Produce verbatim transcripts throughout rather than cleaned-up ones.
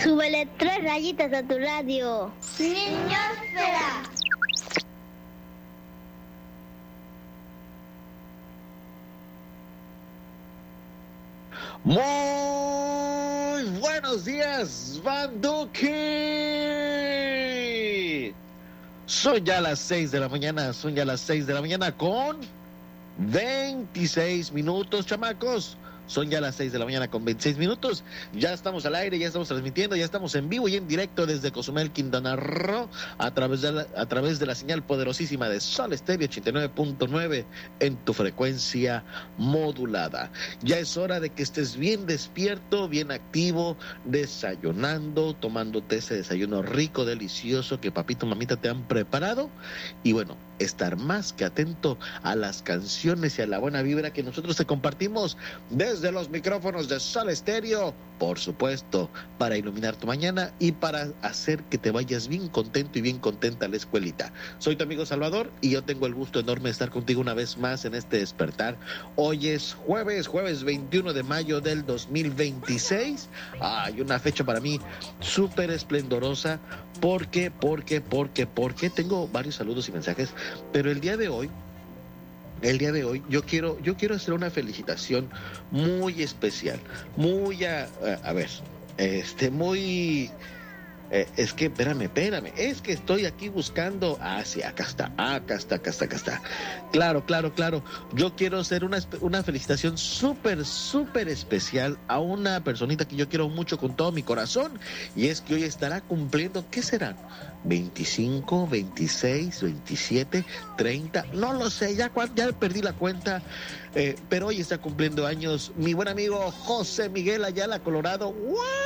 Súbele tres rayitas a tu radio. Niñosfera. Muy buenos días, Banduki. Son ya las seis de la mañana, son ya las seis de la mañana con veintiséis minutos, chamacos. Son ya las seis de la mañana con veintiséis minutos. Ya estamos al aire, ya estamos transmitiendo, ya estamos en vivo y en directo desde Cozumel, Quintana Roo, a través de la, a través de la señal poderosísima de Sol Estéreo ochenta y nueve punto nueve en tu frecuencia modulada. Ya es hora de que estés bien despierto, bien activo, desayunando, tomándote ese desayuno rico, delicioso que papito, mamita te han preparado. Y bueno, estar más que atento a las canciones y a la buena vibra que nosotros te compartimos desde los micrófonos de Sol Estéreo, por supuesto, para iluminar tu mañana y para hacer que te vayas bien contento y bien contenta a la escuelita. Soy tu amigo Salvador y yo tengo el gusto enorme de estar contigo una vez más en este despertar. Hoy es jueves, jueves veintiuno de mayo del dos mil veintiséis. Hay una fecha para mí súper esplendorosa. ¿Por qué? Porque, porque, porque tengo varios saludos y mensajes, pero el día de hoy, el día de hoy, yo quiero, yo quiero hacer una felicitación muy especial, muy a, a, a ver, este, muy, eh, es que, espérame, espérame, es que estoy aquí buscando, ah, sí, acá está, acá está, acá está, acá está, claro, claro, claro, yo quiero hacer una, una felicitación súper, súper especial a una personita que yo quiero mucho con todo mi corazón, y es que hoy estará cumpliendo, ¿qué serán? veinticinco, veintiséis, veintisiete, treinta, no lo sé, ya, ya perdí la cuenta, eh, pero hoy está cumpliendo años mi buen amigo José Miguel Ayala, Colorado.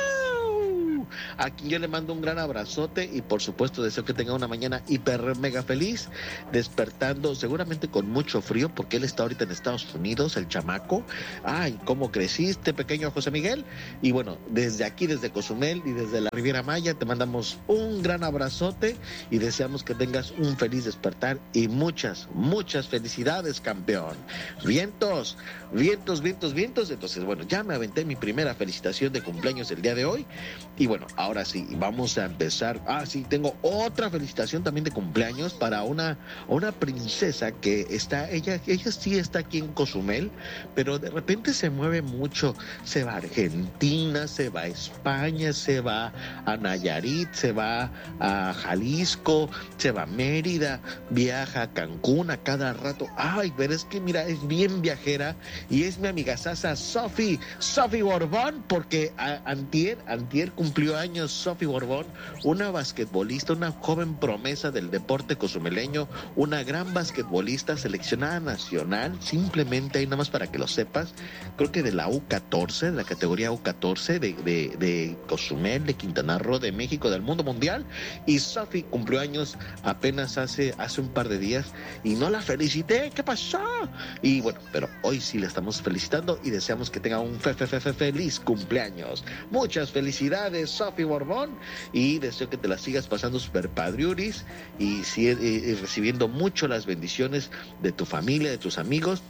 ¡Wow! A quien yo le mando un gran abrazote y por supuesto deseo que tenga una mañana hiper mega feliz, despertando seguramente con mucho frío porque él está ahorita en Estados Unidos, el chamaco. Ay, cómo creciste, pequeño José Miguel. Y bueno, desde aquí, desde Cozumel y desde la Riviera Maya, te mandamos un gran abrazote y deseamos que tengas un feliz despertar y muchas, muchas felicidades, campeón. Vientos, vientos, vientos, vientos. Entonces, bueno, ya me aventé mi primera felicitación de cumpleaños el día de hoy. Y bueno, ahora sí, vamos a empezar. Ah, sí, tengo otra felicitación también de cumpleaños para una, una princesa que está, ella, ella sí está aquí en Cozumel, pero de repente se mueve mucho. Se va a Argentina, se va a España, se va a Nayarit, se va a Jalisco, se va a Mérida, viaja a Cancún a cada rato. Ay, pero es que mira, es bien viajera y es mi amiga Sasa Sofi, Sofi Borbón, porque a, antier, antier cumplió años Sofi Borbón, una basquetbolista, una joven promesa del deporte cozumeleño, una gran basquetbolista seleccionada nacional, simplemente ahí nada más para que lo sepas, creo que de la U catorce, de la categoría U catorce de, de, de Cozumel, de Quintana Roo, de México, del mundo mundial, y Sofi cumplió años apenas hace, hace un par de días y no la felicité. ¿Qué pasó? Y bueno, pero hoy sí la estamos felicitando y deseamos que tenga un fe, fe, fe, fe, feliz cumpleaños. Muchas felicidades, Sofi Borbón, y deseo que te la sigas pasando super padriuris y, y, y recibiendo mucho las bendiciones de tu familia, de tus amigos.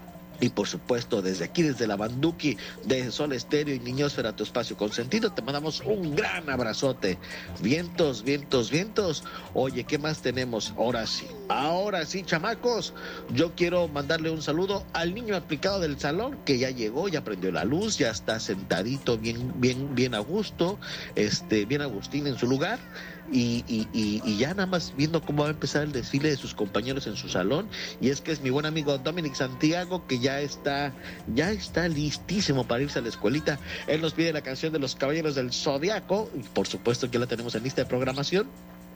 Y por supuesto, desde aquí, desde la Banduki de Sol Estéreo y Niñosfera, tu espacio consentido, te mandamos un gran abrazote. Vientos, vientos, vientos. Oye, ¿qué más tenemos? Ahora sí, ahora sí, chamacos. Yo quiero mandarle un saludo al niño aplicado del salón, que ya llegó, ya prendió la luz, ya está sentadito bien, bien, bien a gusto, este, bien Agustín en su lugar. Y, y, y, y ya nada más viendo cómo va a empezar el desfile de sus compañeros en su salón. Y es que es mi buen amigo Dominic Santiago, que ya está, ya está listísimo para irse a la escuelita. Él nos pide la canción de los Caballeros del Zodiaco, y por supuesto que la tenemos en lista de programación.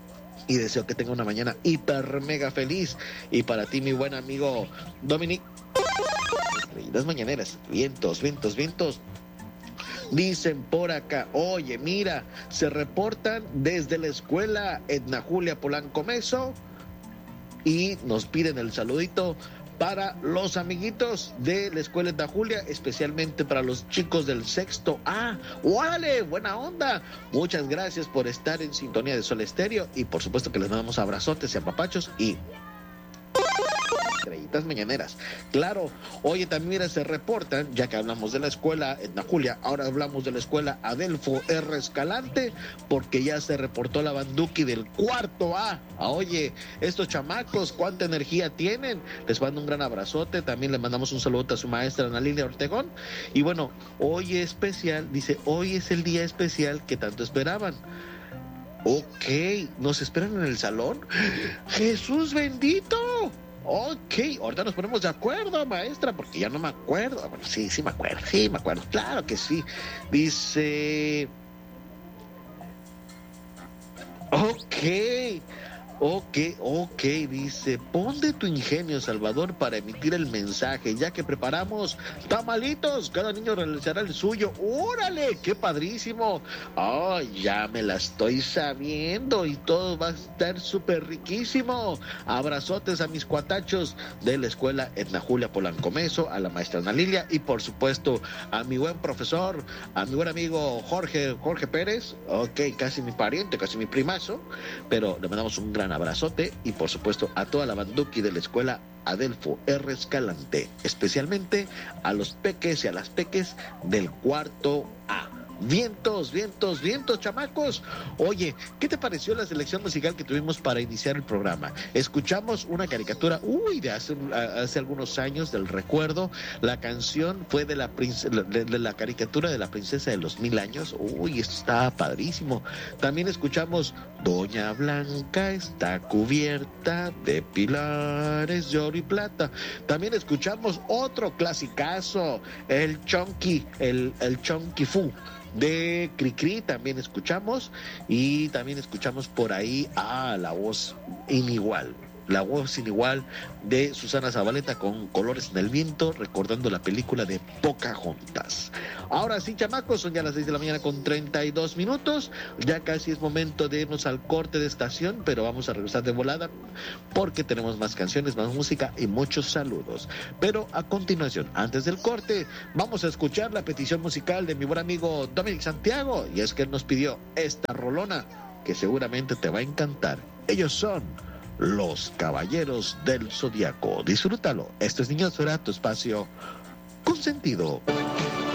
Y deseo que tenga una mañana hiper mega feliz. Y para ti, mi buen amigo Dominic, las mañaneras, vientos, vientos, vientos. Dicen por acá, oye, mira, se reportan desde la escuela Edna Julia Polanco Meso y nos piden el saludito para los amiguitos de la escuela Edna Julia, especialmente para los chicos del sexto A. ¡Órale! ¡Buena onda! Muchas gracias por estar en sintonía de Sol Estéreo y por supuesto que les mandamos abrazotes y apapachos y estrellitas mañaneras. Claro, oye, también mira, se reportan, ya que hablamos de la escuela Edna Julia, ahora hablamos de la escuela Adelfo R. Escalante, porque ya se reportó la Banduki del cuarto A. Ah, oye, estos chamacos, ¿cuánta energía tienen? Les mando un gran abrazote, también le mandamos un saludo a su maestra Ana Lilia Ortegón. Y bueno, hoy es especial, dice, hoy es el día especial que tanto esperaban. Ok, ¿nos esperan en el salón? ¡Jesús bendito! Ok, ahorita nos ponemos de acuerdo, maestra, porque ya no me acuerdo. Bueno, sí, sí me acuerdo, sí me acuerdo, claro que sí. Dice... Ok... Ok, ok, dice, pon de tu ingenio, Salvador, para emitir el mensaje, ya que preparamos tamalitos, cada niño realizará el suyo. ¡Órale! ¡Qué padrísimo! ¡Oh, ya me la estoy sabiendo! Y todo va a estar súper riquísimo. Abrazotes a mis cuatachos de la escuela Edna Julia Polanco Meso, a la maestra Ana Lilia y por supuesto a mi buen profesor, a mi buen amigo Jorge, Jorge Pérez, ok, casi mi pariente, casi mi primazo, pero le mandamos un gran abrazote y por supuesto a toda la banduki de la escuela Adelfo R. Escalante, especialmente a los peques y a las peques del cuarto A. Vientos, vientos, vientos, chamacos. Oye, ¿qué te pareció la selección musical que tuvimos para iniciar el programa? Escuchamos una caricatura, uy, de hace, hace algunos años, del recuerdo. La canción fue de la, prince, de, de la caricatura de la princesa de los mil años. Uy, esto estaba padrísimo. También escuchamos Doña Blanca está cubierta de pilares de oro y plata. También escuchamos otro clasicazo, el Chonky, el, el Chonky Fu de Cricri, también escuchamos, y también escuchamos por ahí a ah, la voz inigual, la voz sin igual de Susana Zabaleta con Colores en el Viento, recordando la película de Pocahontas. Ahora sí, chamacos, son ya las seis de la mañana con treinta y dos minutos, ya casi es momento de irnos al corte de estación, pero vamos a regresar de volada porque tenemos más canciones, más música y muchos saludos. Pero a continuación, antes del corte, vamos a escuchar la petición musical de mi buen amigo Dominic Santiago, y es que él nos pidió esta rolona que seguramente te va a encantar. Ellos son Los Caballeros del Zodiaco. Disfrútalo. Esto es Niñosfera, tu espacio consentido.